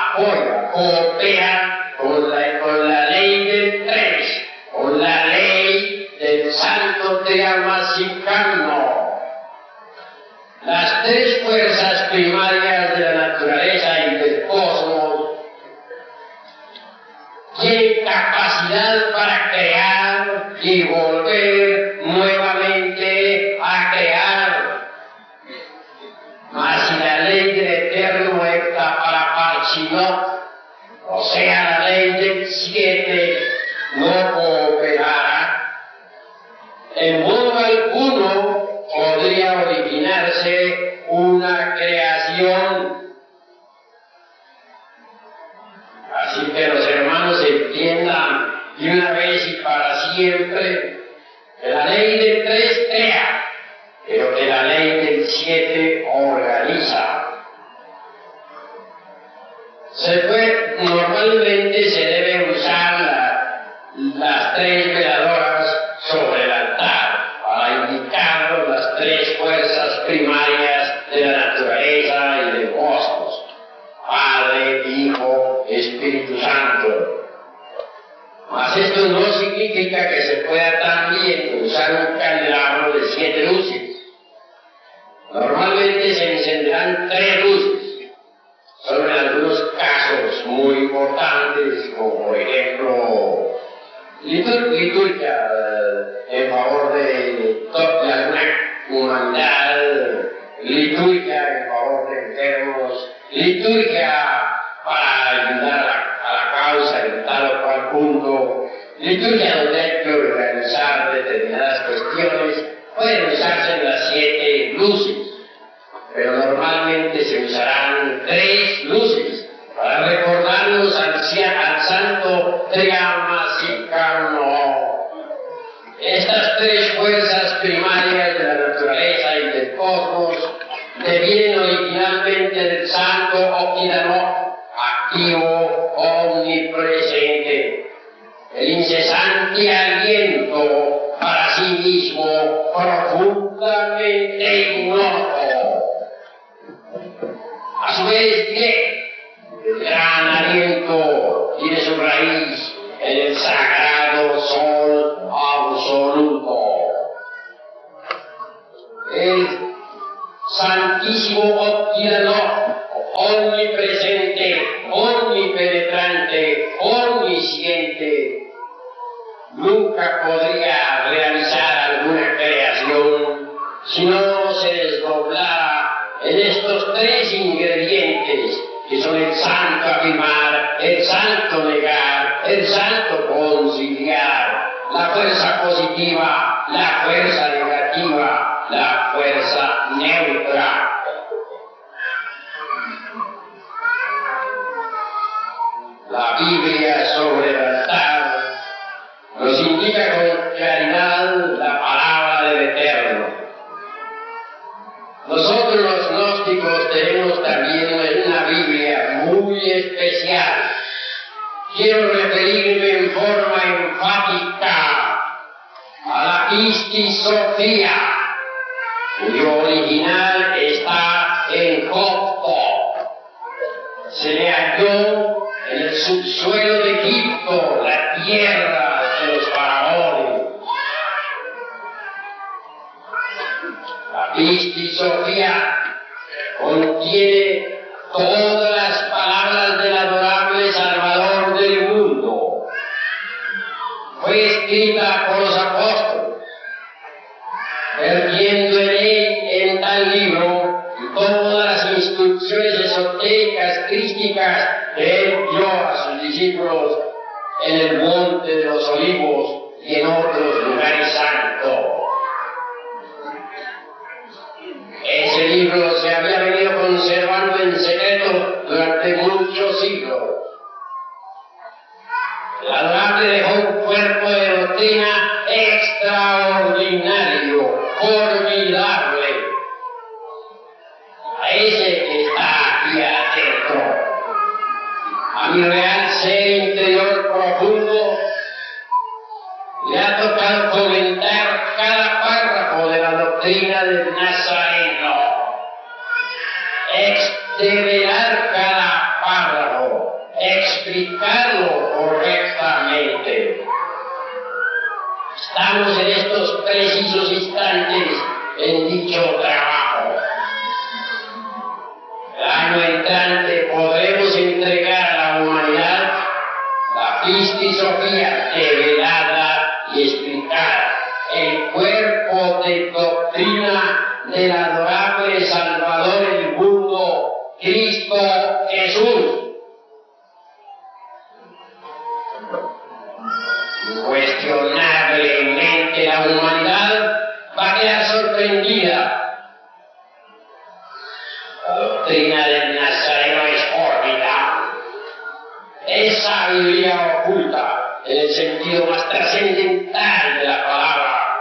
apoya, coopera con la ley del tres, con la ley del santo triamasicano. Las tres fuerzas primarias de la naturaleza y del cosmos tienen capacidad para crear y volver nuevamente a crear. Mas si la ley del eterno está para Parchinoc, o sea, la ley del 7, no cooperara, en modo alguno podría originarse una creación. Así que los hermanos entiendan de una vez y para siempre que la ley del 3 crea, pero que la ley del 7 organiza. Normalmente se debe usar las tres veladoras sobre el altar para indicar las tres fuerzas primarias de la naturaleza y del cosmos: Padre, Hijo, Espíritu Santo. Mas esto no significa que se pueda también usar un candelabro de 7 luces. Normalmente se encenderán 3 luces, solo en algunos casos muy importantes, como por ejemplo liturgia en favor de alguna humanidad, liturgia en favor de enfermos, liturgia para ayudar a la causa en tal o cual punto, liturgia donde hay que organizar determinadas cuestiones. Pueden usarse las 7 luces, pero normalmente se usarán 3 luces para recordarnos al santo triamasicano. Estas 3 fuerzas primarias de la naturaleza y del cosmos devienen originalmente del santo Oquidano, activo, omnipresente, el incesante aliento para sí mismo, profundamente ignoto. A su vez, el gran aliento tiene su raíz en el sagrado sol absoluto. El santísimo Oquidano, omnipresente, omnipenetrante, omnisciente, nunca podría realizar alguna creación si no se desdoblara en estos 3 ingredientes, que son el santo afirmar, el santo negar, el santo conciliar, la fuerza positiva, la fuerza negativa, la fuerza neutra. La Biblia sobre el altar nos indica con claridad la palabra del Eterno. Nosotros los gnósticos tenemos también una Biblia muy especial. Quiero referirme en forma enfática a la Pistis Sophia, cuyo original está en copto. Se le halló en el subsuelo de Egipto, la tierra de los faraones. La Pistis Sophia contiene todas las palabras del adorable Salvador del mundo. Fue escrita por los apóstoles, vertiendo en tal libro todas las instrucciones esotéricas, crísticas que él dio a sus discípulos en el Monte de los Olivos y en otros lugares santos. Ese libro se había venido conservando en secreto durante muchos siglos. El adorable dejó un cuerpo de doctrina extraordinario, formidable. A ese que está aquí adentro, a mi real ser interior profundo, le ha tocado comentar cada párrafo de la doctrina del Nazareno, exteverar cada párrafo, explicarlo correctamente. Estamos en estos precisos instantes en dicho trabajo. El año entrante podremos entregar a la humanidad la Pistis Sophia develada y explicada, el cuerpo de doctrina del adorable Salvador del mundo, Cristo Jesús. Incuestionablemente la humanidad va a quedar sorprendida. La doctrina del Nazareno es formidable. Es sabiduría oculta en el sentido más trascendental de la palabra.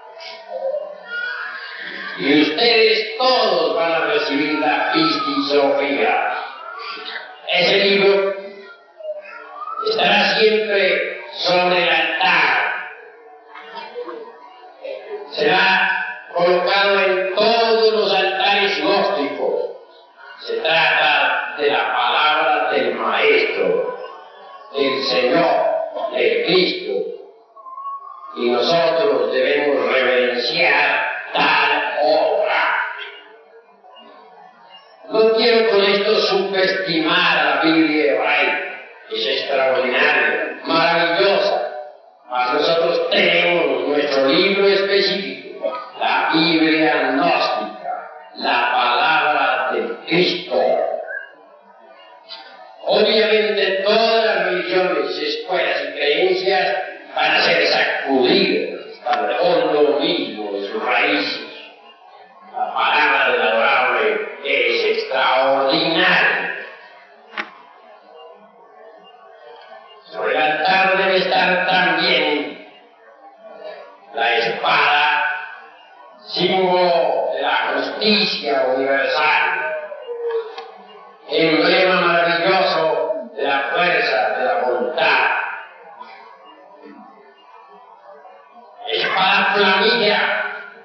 Y ustedes todos van a recibir la Pistis Sophia. Ese libro estará siempre sobre el altar. Será colocado en todos los altares gnósticos. Se trata de la palabra del Maestro, del Señor, del Cristo. Y nosotros debemos reverenciar tal obra. No quiero con esto subestimar a la Biblia hebraica. Es extraordinaria, maravillosa. Mas nosotros tenemos nuestro libro específico, la Biblia gnóstica, la palabra de Cristo. Obviamente todas las religiones, escuelas y creencias van a ser sacudidas hasta el fondo mismo de sus raíces. La palabra del adorable es extraordinaria. Sobre el altar debe estar también la espada, símbolo de la justicia universal, emblema maravilloso de la fuerza de la voluntad. Espada flamígera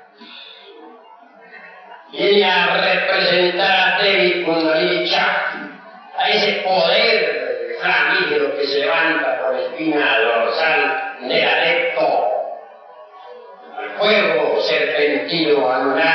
viene a representar a Devi Kundalini Shakti, a ese poder flamígero que se levanta por la espina dorsal del adepto, al fuego serpentino anular